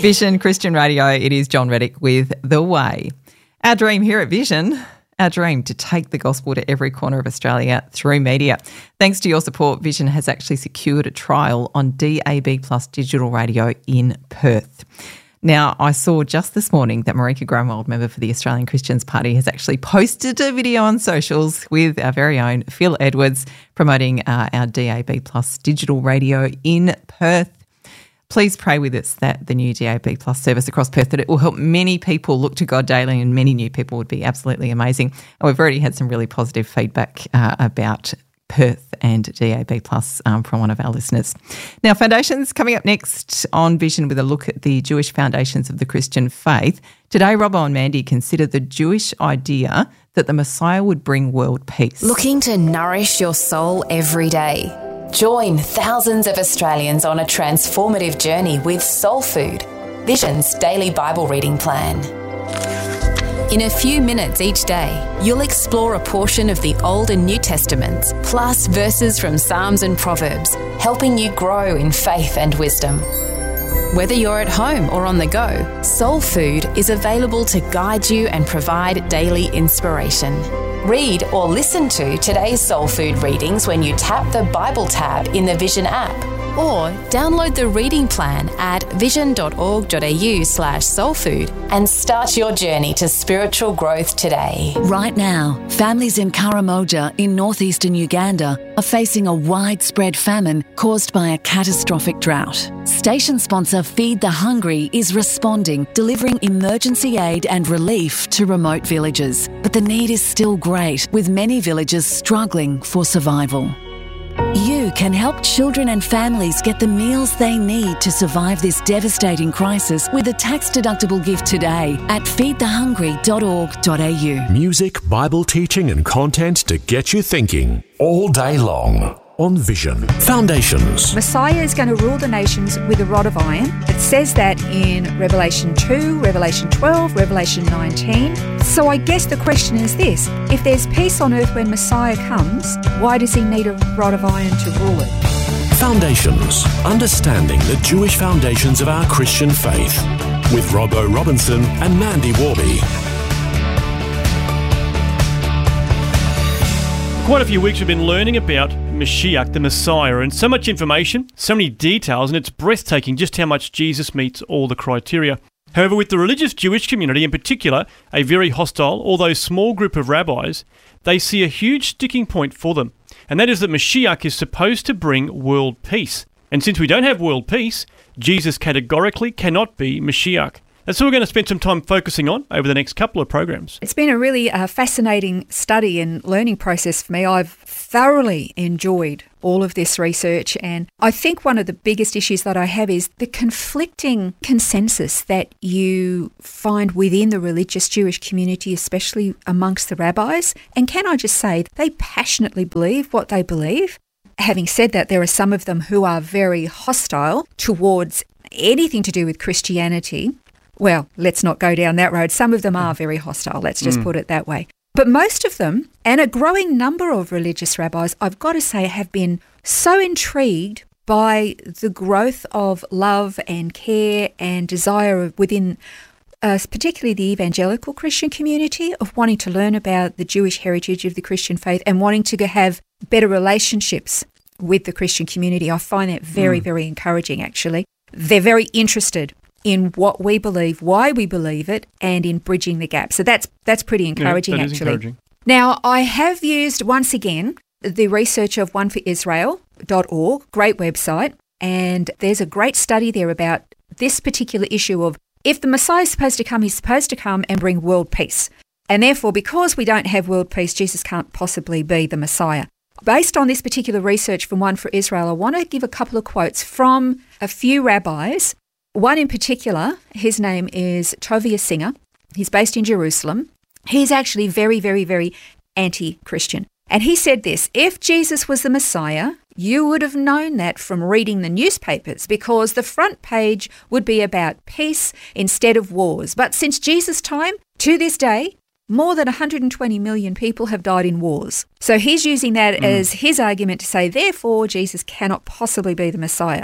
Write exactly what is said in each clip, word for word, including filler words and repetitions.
Vision Christian Radio, it is John Reddick with The Way. Our dream here at Vision, our dream to take the gospel to every corner of Australia through media. Thanks to your support, Vision has actually secured a trial on D A B plus digital radio in Perth. Now, I saw just this morning that Marika Grunwald, member for the Australian Christians Party, has actually posted a video on socials with our very own Phil Edwards promoting uh, our D A B plus digital radio in Perth. Please pray with us that the new D A B plus service across Perth, that it will help many people look to God daily, and many new people would be absolutely amazing. And we've already had some really positive feedback uh, about Perth and D A B plus um, from one of our listeners. Now, Foundations coming up next on Vision with a look at the Jewish foundations of the Christian faith. Today, Robbo and Mandy consider the Jewish idea that the Messiah would bring world peace. Looking to nourish your soul every day? Join thousands of Australians on a transformative journey with Soul Food, Vision's daily Bible reading plan. In a few minutes each day, you'll explore a portion of the Old and New Testaments, plus verses from Psalms and Proverbs, helping you grow in faith and wisdom. Whether you're at home or on the go, Soul Food is available to guide you and provide daily inspiration. Read or listen to today's Soul Food readings when you tap the Bible tab in the Vision app, or download the reading plan at vision.org.au slash soulfood and start your journey to spiritual growth today. Right now, families in Karamoja in northeastern Uganda are facing a widespread famine caused by a catastrophic drought. Station sponsor Feed the Hungry is responding, delivering emergency aid and relief to remote villages. But the need is still great, with many villages struggling for survival. You can help children and families get the meals they need to survive this devastating crisis with a tax-deductible gift today at feed the hungry dot org dot a u. Music, Bible teaching and content to get you thinking all day long on Vision. Foundations. Messiah is going to rule the nations with a rod of iron. It says that in Revelation two, Revelation twelve, Revelation nineteen. So I guess the question is this: if there's peace on earth when Messiah comes, why does he need a rod of iron to rule it? Foundations. Understanding the Jewish foundations of our Christian faith with Robbo Robinson and Mandy Warby. Quite a few weeks we've been learning about Mashiach, the Messiah, and so much information, so many details, and it's breathtaking just how much Jesus meets all the criteria. However, with the religious Jewish community in particular, a very hostile, although small group of rabbis, they see a huge sticking point for them, and that is that Mashiach is supposed to bring world peace. And since we don't have world peace, Jesus categorically cannot be Mashiach. That's what we're going to spend some time focusing on over the next couple of programs. It's been a really uh, fascinating study and learning process for me. I've thoroughly enjoyed all of this research, and I think one of the biggest issues that I have is the conflicting consensus that you find within the religious Jewish community, especially amongst the rabbis. And can I just say, they passionately believe what they believe. Having said that, there are some of them who are very hostile towards anything to do with Christianity. Well, let's not go down that road. Some of them are very hostile, let's just mm. put it that way. But most of them, and a growing number of religious rabbis, I've got to say, have been so intrigued by the growth of love and care and desire within uh, particularly the evangelical Christian community, of wanting to learn about the Jewish heritage of the Christian faith and wanting to have better relationships with the Christian community. I find that very, mm. very encouraging, actually. They're very interested in what we believe, why we believe it, and in bridging the gap. So that's that's pretty encouraging, yeah, that actually. Is encouraging. Now, I have used, once again, the research of one for israel dot org, great website, and there's a great study there about this particular issue of if the Messiah is supposed to come, he's supposed to come and bring world peace. And therefore, because we don't have world peace, Jesus can't possibly be the Messiah. Based on this particular research from One for Israel, I want to give a couple of quotes from a few rabbis. One in particular, his name is Tovia Singer. He's based in Jerusalem. He's actually very, very, very anti-Christian. And he said this: if Jesus was the Messiah, you would have known that from reading the newspapers, because the front page would be about peace instead of wars. But since Jesus' time, to this day, more than one hundred twenty million people have died in wars. So he's using that mm. as his argument to say, therefore, Jesus cannot possibly be the Messiah.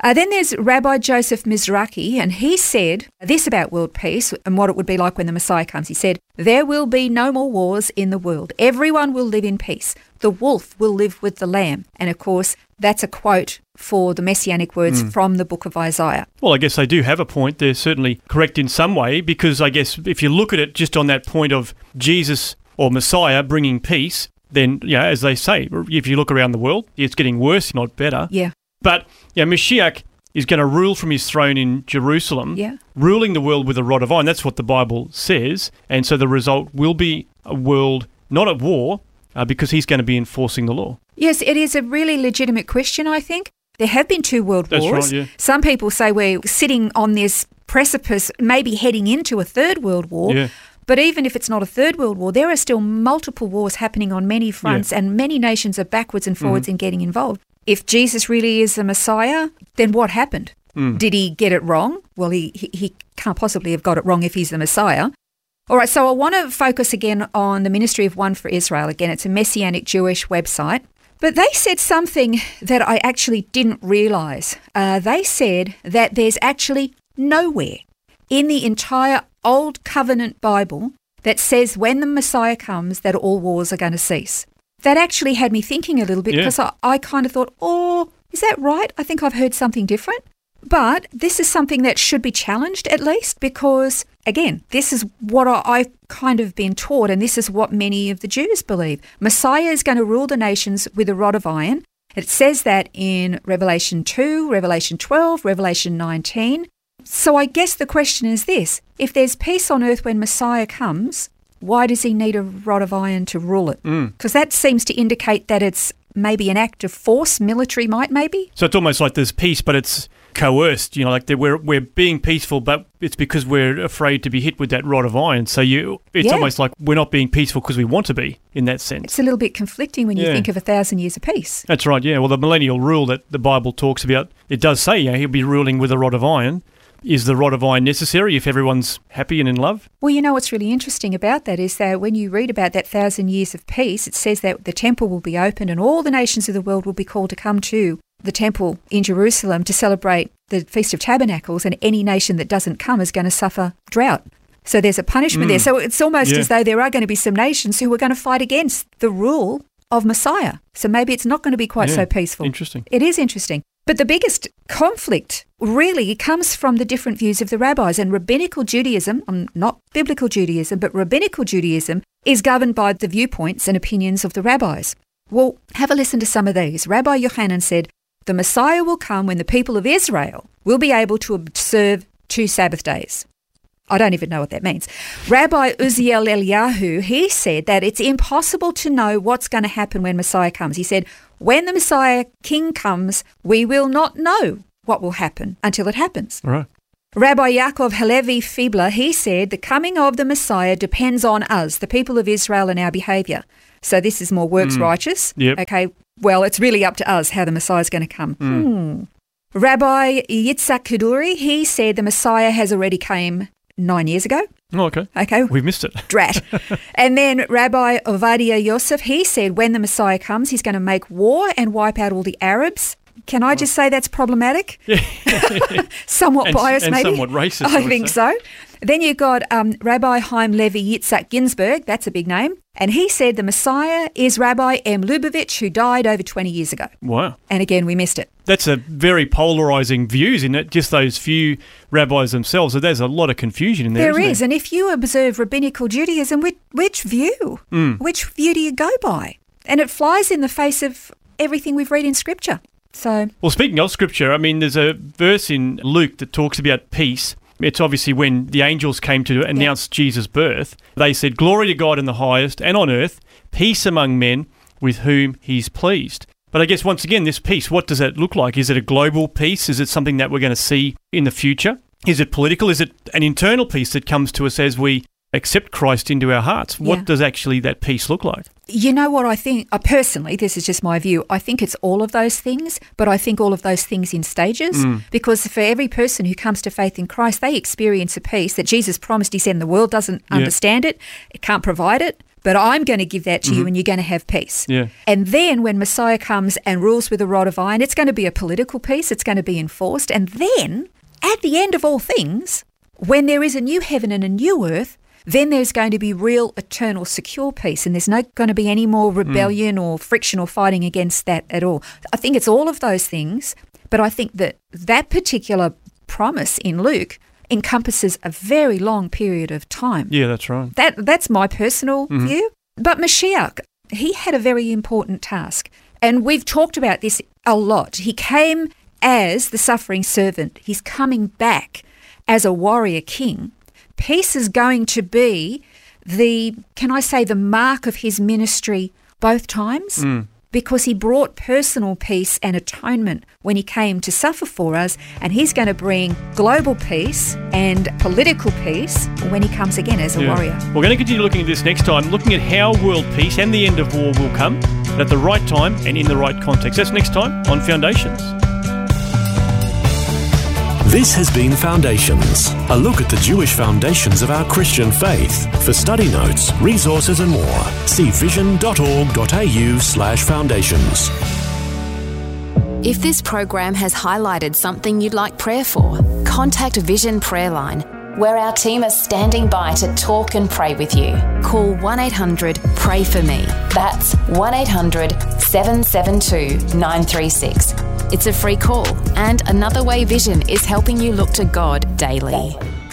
Uh, then there's Rabbi Joseph Mizrahi, and he said this about world peace and what it would be like when the Messiah comes. He said, "There will be no more wars in the world. Everyone will live in peace. The wolf will live with the lamb." And of course, that's a quote for the messianic words mm. from the book of Isaiah. Well, I guess they do have a point. They're certainly correct in some way, because I guess if you look at it just on that point of Jesus or Messiah bringing peace, then, you know, as they say, if you look around the world, it's getting worse, not better. Yeah. But yeah, Mashiach is going to rule from his throne in Jerusalem, yeah. ruling the world with a rod of iron. That's what the Bible says. And so the result will be a world not at war, uh, because he's going to be enforcing the law. Yes, it is a really legitimate question, I think. There have been two world That's wars. Right, yeah. Some people say we're sitting on this precipice, maybe heading into a third world war. Yeah. But even if it's not a third world war, there are still multiple wars happening on many fronts, yeah. and many nations are backwards and forwards mm-hmm. in getting involved. If Jesus really is the Messiah, then what happened? Mm. Did he get it wrong? Well, he, he he can't possibly have got it wrong if he's the Messiah. All right, so I want to focus again on the Ministry of One for Israel. Again, it's a Messianic Jewish website. But they said something that I actually didn't realise. Uh, they said that there's actually nowhere in the entire Old Covenant Bible that says when the Messiah comes that all wars are going to cease. That actually had me thinking a little bit, because yeah. I, I kind of thought, oh, is that right? I think I've heard something different. But this is something that should be challenged at least, because, again, this is what I, I've kind of been taught, and this is what many of the Jews believe. Messiah is going to rule the nations with a rod of iron. It says that in Revelation two, Revelation twelve, Revelation nineteen. So I guess the question is this: if there's peace on earth when Messiah comes, why does he need a rod of iron to rule it? Because mm. that seems to indicate that it's maybe an act of force, military might maybe. So it's almost like there's peace, but it's coerced, you know, like we're we're being peaceful, but it's because we're afraid to be hit with that rod of iron. So you, it's yeah. almost like we're not being peaceful because we want to be, in that sense. It's a little bit conflicting when you yeah. think of a thousand years of peace. That's right, yeah. Well, the millennial rule that the Bible talks about, it does say, you know, he'll be ruling with a rod of iron. Is the rod of iron necessary if everyone's happy and in love? Well, you know what's really interesting about that is that when you read about that thousand years of peace, it says that the temple will be opened and all the nations of the world will be called to come to the temple in Jerusalem to celebrate the Feast of Tabernacles, and any nation that doesn't come is going to suffer drought. So there's a punishment mm. there. So it's almost yeah. as though there are going to be some nations who are going to fight against the rule of Messiah. So maybe it's not going to be quite yeah. so peaceful. Interesting. It is interesting. But the biggest conflict really comes from the different views of the rabbis. And rabbinical Judaism, um, not biblical Judaism, but rabbinical Judaism is governed by the viewpoints and opinions of the rabbis. Well, have a listen to some of these. Rabbi Yochanan said, "The Messiah will come when the people of Israel will be able to observe two Sabbath days." I don't even know what that means. Rabbi Uziel Eliyahu, he said that it's impossible to know what's going to happen when Messiah comes. He said, when the Messiah King comes, we will not know what will happen until it happens. Right. Rabbi Yaakov Halevi Fibler, he said, the coming of the Messiah depends on us, the people of Israel, and our behaviour. So this is more works mm. righteous. Yep. Okay, well, it's really up to us how the Messiah is going to come. Mm. Hmm. Rabbi Yitzhak Kaduri, he said the Messiah has already came nine years ago. Oh, okay. Okay. We've missed it. Drat. And then Rabbi Ovadia Yosef, he said when the Messiah comes, he's going to make war and wipe out all the Arabs. Can I just say that's problematic? Yeah. Somewhat and, biased, and maybe. somewhat racist. I, I think say. so. Then you've got um, Rabbi Chaim Levi Yitzhak Ginsburg. That's a big name. And he said the Messiah is Rabbi M. Lubavitch, who died over twenty years ago. Wow. And again, we missed it. That's a very polarising views, isn't it? Just those few rabbis themselves. So there's a lot of confusion in there, There isn't is. there? And if you observe rabbinical Judaism, which, which view? Mm. Which view do you go by? And it flies in the face of everything we've read in Scripture. So, well, speaking of Scripture, I mean, there's a verse in Luke that talks about peace. It's obviously when the angels came to announce yeah. Jesus' birth. They said, "Glory to God in the highest, and on earth, peace among men with whom he's pleased." But I guess, once again, this peace, what does that look like? Is it a global peace? Is it something that we're going to see in the future? Is it political? Is it an internal peace that comes to us as we accept Christ into our hearts? What yeah. does actually that peace look like? You know what I think? Uh, personally, this is just my view. I think it's all of those things, but I think all of those things in stages. Mm. Because for every person who comes to faith in Christ, they experience a peace that Jesus promised. He said, the world doesn't yeah. understand it. It can't provide it. but I'm going to give that to Mm-hmm. you and you're going to have peace. Yeah. And then when Messiah comes and rules with a rod of iron, it's going to be a political peace. It's going to be enforced. And then at the end of all things, when there is a new heaven and a new earth, then there's going to be real, eternal, secure peace, and there's not going to be any more rebellion mm. or friction or fighting against that at all. I think it's all of those things, but I think that that particular promise in Luke encompasses a very long period of time. Yeah, that's right. That That's my personal mm-hmm. view. But Mashiach, he had a very important task, and we've talked about this a lot. He came as the suffering servant. He's coming back as a warrior king. Peace is going to be the, can I say, the mark of his ministry both times, mm. because he brought personal peace and atonement when he came to suffer for us, and he's going to bring global peace and political peace when he comes again as a yeah. warrior. We're going to continue looking at this next time, looking at how world peace and the end of war will come, but at the right time and in the right context. That's next time on Foundations. This has been Foundations, a look at the Jewish foundations of our Christian faith. For study notes, resources and more, see vision.org.au slash foundations. If this program has highlighted something you'd like prayer for, contact Vision Prayer Line, where our team are standing by to talk and pray with you. Call one eight hundred pray for me. That's one eight hundred seven seven two nine three six. It's a free call, and Another Way Vision is helping you look to God daily.